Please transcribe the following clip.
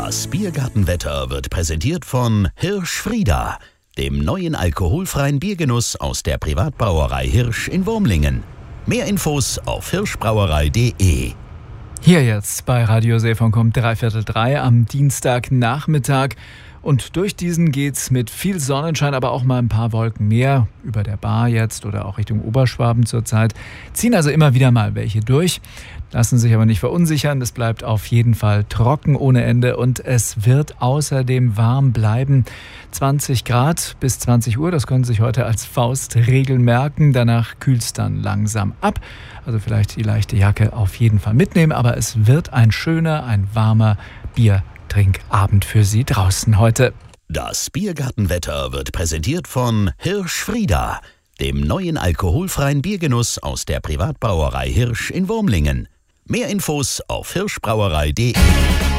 Das Biergartenwetter wird präsentiert von Hirsch-Frieda, dem neuen alkoholfreien Biergenuss aus der Privatbrauerei Hirsch in Wurmlingen. Mehr Infos auf hirschbrauerei.de. Hier jetzt bei Radio Seefonkum 3/4 am Dienstagnachmittag. Und durch diesen geht's mit viel Sonnenschein, aber auch mal ein paar Wolken mehr über der Bar jetzt oder auch Richtung Oberschwaben zurzeit. Ziehen also immer wieder mal welche durch, lassen sich aber nicht verunsichern. Es bleibt auf jeden Fall trocken ohne Ende und es wird außerdem warm bleiben. 20 Grad bis 20 Uhr, das können Sie sich heute als Faustregel merken. Danach kühlt es dann langsam ab. Also vielleicht die leichte Jacke auf jeden Fall mitnehmen, aber es wird ein schöner, ein warmer Biertrinkabend für Sie draußen heute. Das Biergartenwetter wird präsentiert von Hirsch-Frieda, dem neuen alkoholfreien Biergenuss aus der Privatbrauerei Hirsch in Wurmlingen. Mehr Infos auf hirschbrauerei.de.